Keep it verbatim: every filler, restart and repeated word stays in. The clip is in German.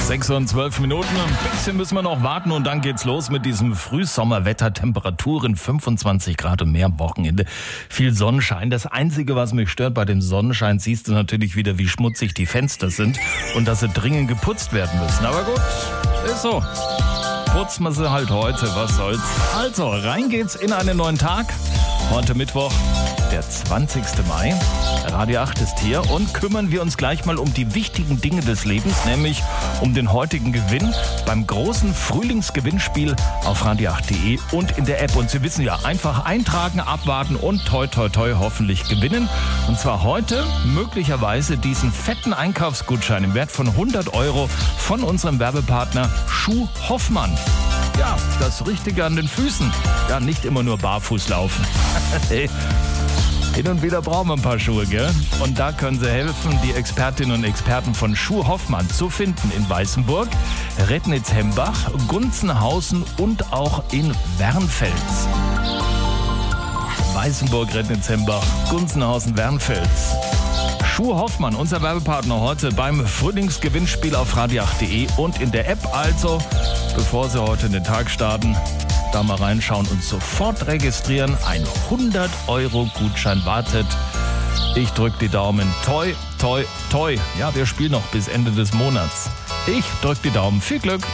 sechs und zwölf Minuten, ein bisschen müssen wir noch warten und dann geht's los mit diesem Frühsommerwetter, Temperaturen fünfundzwanzig Grad und mehr am Wochenende. Viel Sonnenschein. Das Einzige, was mich stört bei dem Sonnenschein, siehst du natürlich wieder, wie schmutzig die Fenster sind und dass sie dringend geputzt werden müssen. Aber gut, ist so. Putzen wir sie halt heute, was soll's. Also, rein geht's in einen neuen Tag. Heute Mittwoch, der zwanzigste Mai. Radio acht ist hier und kümmern wir uns gleich mal um die wichtigen Dinge des Lebens, nämlich um den heutigen Gewinn beim großen Frühlingsgewinnspiel auf radio acht punkt de und in der App. Und Sie wissen ja, einfach eintragen, abwarten und toi toi toi hoffentlich gewinnen. Und zwar heute möglicherweise diesen fetten Einkaufsgutschein im Wert von hundert Euro von unserem Werbepartner Schuh Hoffmann. Ja, das Richtige an den Füßen. Ja, nicht immer nur barfuß laufen. Hin und wieder brauchen wir ein paar Schuhe, gell? Und da können Sie helfen, die Expertinnen und Experten von Schuh Hoffmann zu finden in Weißenburg, Rednitz-Hembach, Gunzenhausen und auch in Wernfels. Weißenburg, Rednitz-Hembach, Gunzenhausen, Wernfels. Schuh Hoffmann, unser Werbepartner heute beim Frühlingsgewinnspiel auf radio acht punkt de und in der App. Also, bevor Sie heute in den Tag starten, da mal reinschauen und sofort registrieren. Ein hundert Euro Gutschein wartet. Ich drück die Daumen. Toi, toi, toi. Ja, wir spielen noch bis Ende des Monats. Ich drück die Daumen. Viel Glück.